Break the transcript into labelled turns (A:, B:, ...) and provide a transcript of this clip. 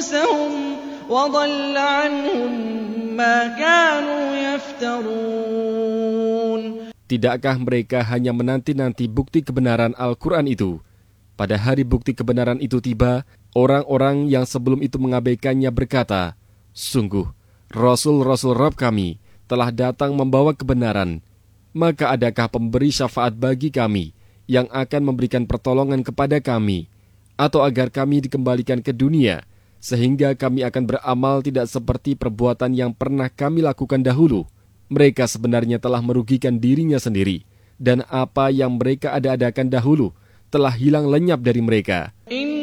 A: رؤوسهم وضل عنهم ما كانوا يفترون.
B: Tidakkah mereka hanya menanti-nanti bukti kebenaran Al-Quran itu? Pada hari bukti kebenaran itu tiba, orang-orang yang sebelum itu mengabaikannya berkata, sungguh, Rasul-Rasul Rabb kami telah datang membawa kebenaran. Maka adakah pemberi syafaat bagi kami yang akan memberikan pertolongan kepada kami, atau agar kami dikembalikan ke dunia, sehingga kami akan beramal tidak seperti perbuatan yang pernah kami lakukan dahulu. Mereka sebenarnya telah merugikan dirinya sendiri, dan apa yang mereka ada-adakan dahulu telah hilang lenyap dari mereka.